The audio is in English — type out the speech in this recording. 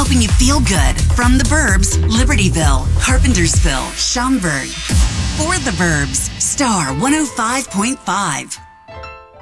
helping you feel good from the Burbs, Libertyville, Carpentersville, Schaumburg. For the Burbs, Star 105.5.